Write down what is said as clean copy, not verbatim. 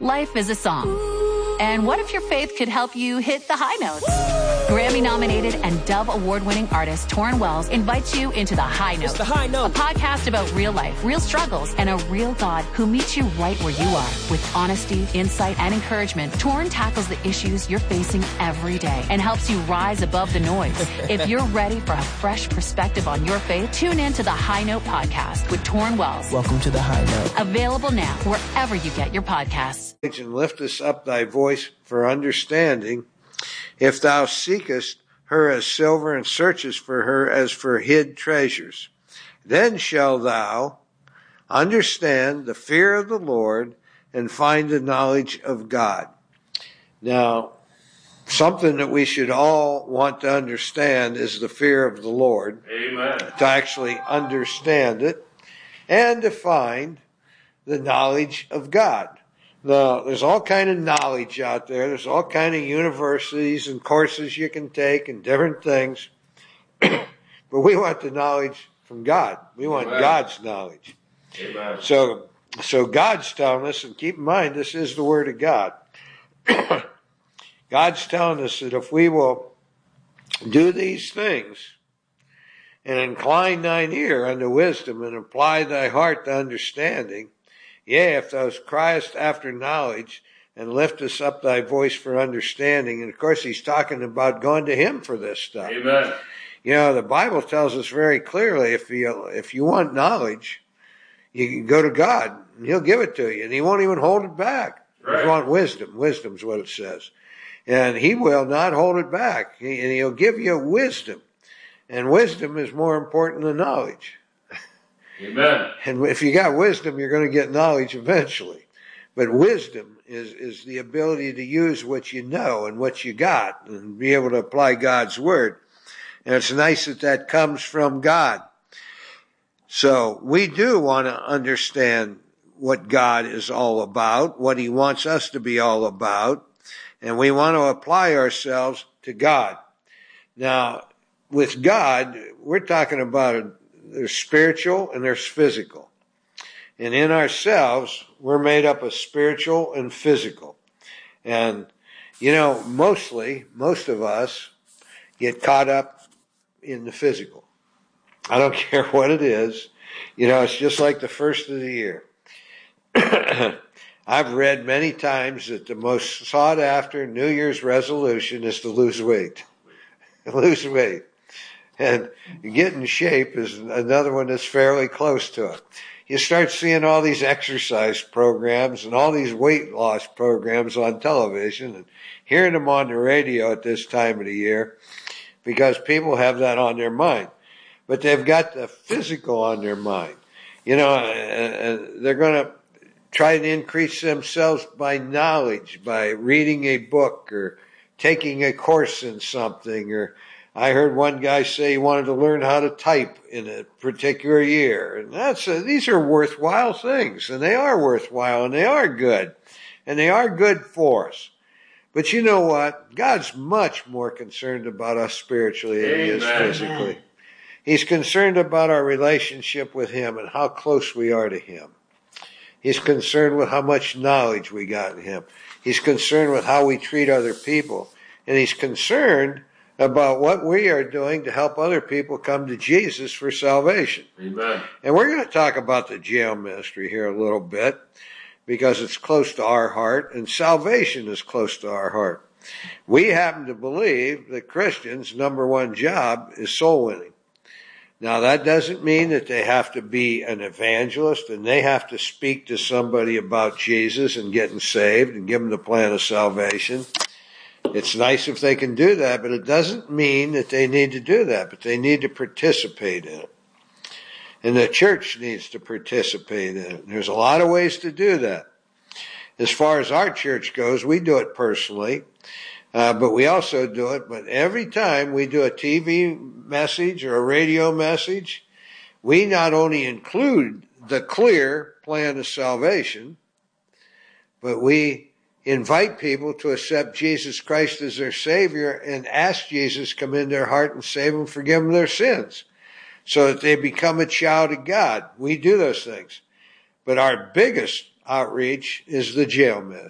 Life is a song. And what if your faith could help you hit the high notes? Grammy-nominated and Dove Award-winning artist Torrin Wells invites you into The High Note. It's The High Note. A podcast about real life, real struggles, and a real God who meets you right where you are. With honesty, insight, and encouragement, Torrin tackles the issues you're facing every day and helps you rise above the noise. If you're ready for a fresh perspective on your faith, tune in to The High Note podcast with Torrin Wells. Welcome to The High Note. Available now wherever you get your podcasts. And lift us up thy voice for understanding. If thou seekest her as silver and searchest for her as for hid treasures, then shalt thou understand the fear of the Lord and find the knowledge of God. Now, something that we should all want to understand is the fear of the Lord. Amen. To actually understand it and to find the knowledge of God. Now, there's all kind of knowledge out there. There's all kind of universities and courses you can take and different things. But we want the knowledge from God. We want Amen. God's knowledge. Amen. So God's telling us, and keep in mind, this is the Word of God. God's telling us that if we will do these things and incline thine ear unto wisdom and apply thy heart to understanding, yea, if thou criest after knowledge and liftest up thy voice for understanding. And of course, he's talking about going to him for this stuff. Amen. You know, the Bible tells us very clearly, if you want knowledge, you can go to God and he'll give it to you and he won't even hold it back. Right. If you want wisdom, wisdom's what it says. And he will not hold it back. And he'll give you wisdom. And wisdom is more important than knowledge. Amen. And if you got wisdom, you're going to get knowledge eventually. But wisdom is the ability to use what you know and what you got and be able to apply God's word. And it's nice that comes from God. So we do want to understand what God is all about, what he wants us to be all about, and we want to apply ourselves to God. Now, with God, we're talking about there's spiritual and there's physical. And in ourselves, we're made up of spiritual and physical. And, you know, most of us get caught up in the physical. I don't care what it is. You know, it's just like the first of the year. I've read many times that the most sought after New Year's resolution is to lose weight. Lose weight. And get in shape is another one that's fairly close to it. You start seeing all these exercise programs and all these weight loss programs on television and hearing them on the radio at this time of the year because people have that on their mind. But they've got the physical on their mind. You know, and they're going to try to increase themselves by knowledge, by reading a book or taking a course in something. Or I heard one guy say he wanted to learn how to type in a particular year. And these are worthwhile things, and they are worthwhile, and they are good, and they are good for us. But you know what? God's much more concerned about us spiritually than he is physically. He's concerned about our relationship with him and how close we are to him. He's concerned with how much knowledge we got in him. He's concerned with how we treat other people. And he's concerned about what we are doing to help other people come to Jesus for salvation. Amen. And we're going to talk about the jail ministry here a little bit because it's close to our heart and salvation is close to our heart. We happen to believe that Christians' number one job is soul winning. Now, that doesn't mean that they have to be an evangelist and they have to speak to somebody about Jesus and getting saved and give them the plan of salvation. It's nice if they can do that, but it doesn't mean that they need to do that, but they need to participate in it. And the church needs to participate in it. And there's a lot of ways to do that. As far as our church goes, we do it personally. But we also do it, but every time we do a TV message or a radio message, we not only include the clear plan of salvation, but we invite people to accept Jesus Christ as their Savior and ask Jesus to come in their heart and save them, forgive them their sins, so that they become a child of God. We do those things. But our biggest outreach is the jail ministry.